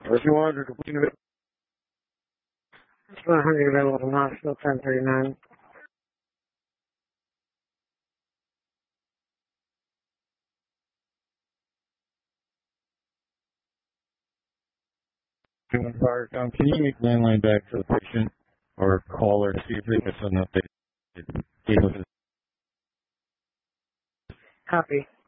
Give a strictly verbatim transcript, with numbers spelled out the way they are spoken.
If you wanted to complete it, it's one hundred available from Knoxville, ten thirty-nine. Um, can you make landline back to the patient or call her to see if they get an update? Copy.